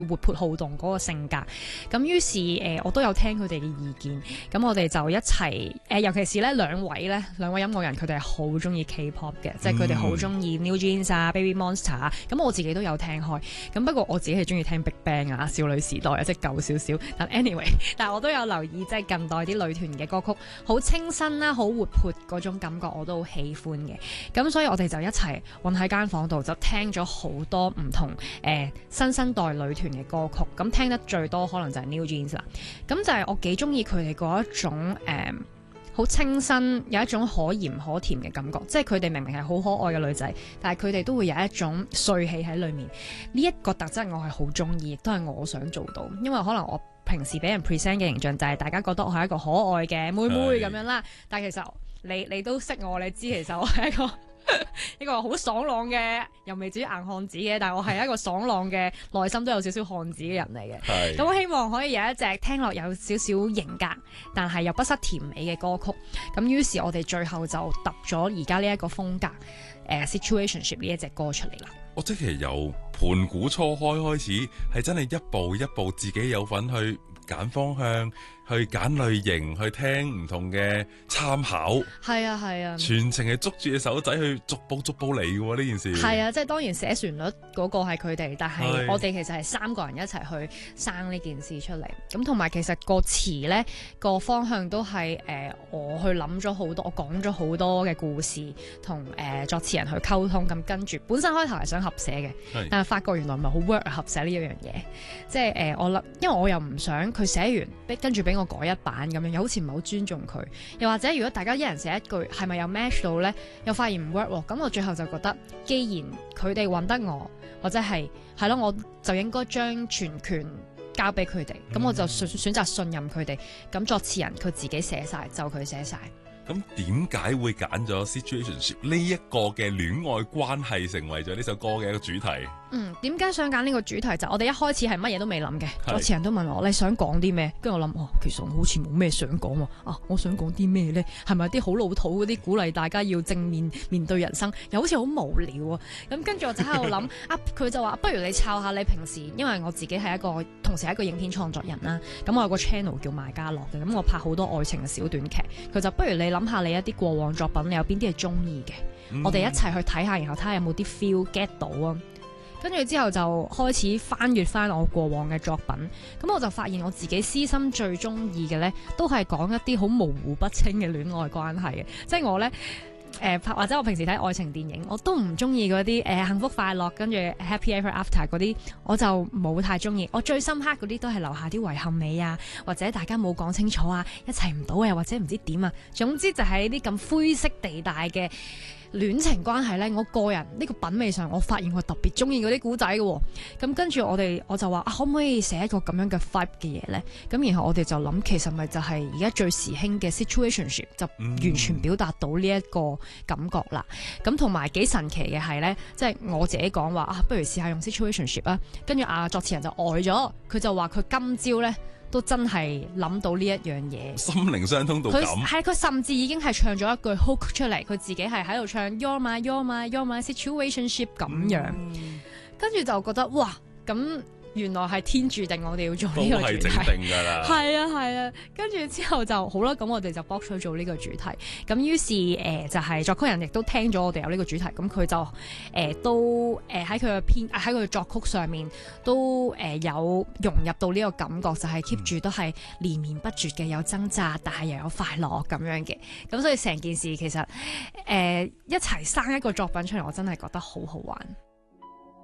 活潑好動嗰個性格。咁於是我都有聽佢哋嘅意見，咁我哋就一齊尤其是咧兩位音樂人，佢哋係好中意 K-pop 嘅，即係佢哋好中意 New Jeans 啊、Baby Monster 啊。咁我自己都有聽開，咁不過我自己係中意聽 Big Bang 啊、少女時代啊，即係舊少少。但 anyway， 但係我都有留意即係近代啲女團嘅歌曲，好清新啦，好活潑嗰種感覺，我都好喜歡嘅。咁所以我哋就一齊混喺間房度，就聽咗好多唔同新生代女團嘅歌曲。咁聽得最多可能就係 New Jeans 啦。咁就係我幾中意佢哋嗰一種好清新，有一種可鹽可甜嘅感覺。即係佢哋明明係好可愛嘅女仔，但係佢哋都會有一種帥氣喺裏面。呢一個特質我係好中意，亦都係我想做到。因為可能我平時俾人 present 嘅形象就係大家覺得我係一個可愛嘅妹妹咁樣啦，但係其實你都識我，你知其實我係一個好爽朗嘅，又未至於硬漢子嘅，但係我係一個爽朗嘅，內心都有少少漢子嘅人嚟嘅。咁我希望可以有一隻聽落有少少型格，但係又不失甜美嘅歌曲。咁於是我哋最後就揼咗而家呢一個風格Situationship 呢一隻歌出嚟啦。 我即係由盤古初開始，係真係一步一步自己有份去揀方向，去揀類型，去聽唔同嘅參考。係啊， 全程係捉住隻手仔去逐步嚟嘅喎呢件事。 係啊，即係當然寫旋律嗰個係佢哋，但係我哋其實係3個人一齊去生呢件事出嚟。咁同埋其實個詞呢個方向都係我去諗咗好多，我講咗好多嘅故事，同作詞人去溝通。咁跟住本身開頭係想合寫嘅，但係發覺原來唔係好 work 合寫呢一樣嘢。即係我諗，因為我又唔想佢寫完跟住俾我改一版咁樣，又好似唔係好尊重佢。又或者如果大家一人寫一句，係咪有 match 到呢？又發現唔 work 喎。咁我最後就覺得，既然佢哋揾得我，或者係咯，我就應該將全權交俾佢哋。咁我就選擇信任佢哋。咁作詞人佢自己寫晒，就佢寫晒。 咁點解會揀咗 Situationship 呢一個嘅戀愛關係成為咗呢首歌嘅一個主題？ 點解想揀呢個主題？就我哋一開始係乜嘢都未諗嘅，作詞人都問我你想講啲咩？跟住我諗，其實我好似冇咩想講喎。我想講啲咩呢？係咪啲好老土嗰啲鼓勵大家要正面面對人生？又好似好無聊啊！咁跟住我就喺度諗，佢就話不如你抄下你平時，因為我自己係同時係一個影片創作人啦。咁我有個 channel 叫麥家樂嘅，咁我拍好多愛情嘅小短劇。佢就不如你諗下你一啲過往作品，你有邊啲係中意嘅？我哋一齊去睇下，然後睇下有冇啲 feel get 到啊！跟住之後就開始翻閱翻我過往嘅作品，咁我就發現我自己私心最中意嘅呢，都係講一啲好模糊不清嘅戀愛關係嘅，即係我呢，或者我平時睇愛情電影，我都唔中意嗰啲幸福快樂跟住 happy ever after 嗰啲，我就冇太中意。我最深刻嗰啲都係留下啲遺憾美啊，或者大家冇講清楚啊，一齊唔到啊，或者唔知點啊，總之就係呢啲咁灰色地帶嘅戀情關係呢。我個人呢個品味上，我發現我特別中意嗰啲古仔嘅。咁跟住我就話可唔可以寫一個咁樣嘅 vibe 嘅嘢呢？咁然後我哋就諗，其實咪就係而家最時興嘅 situationship， 就完全表達到呢一個感覺啦。咁同埋幾神奇嘅係呢，即係我自己講話不如試下用 situationship 啊。跟住作詞人就呆咗，佢就話佢今朝呢都真係諗到呢一樣嘢， 心靈相通到咁。 佢甚至已經係唱咗一句 hook 出嚟，佢自己係喺度唱 You're my situationship 咁樣，跟住就覺得哇，咁原來係天注定我哋要做呢個主題， 都係整定㗎啦。 係啊，跟住之後就好啦，咁我哋就搏取做呢個主題。咁於是就係作曲人亦都聽咗我哋有呢個主題，咁佢就都喺佢嘅作曲上面都有融入到呢個感覺，就係 keep 住都係連綿不絕嘅，有掙扎，但係又有快樂咁樣嘅。咁所以成件事其實一齊生一個作品出嚟，我真係覺得好好玩。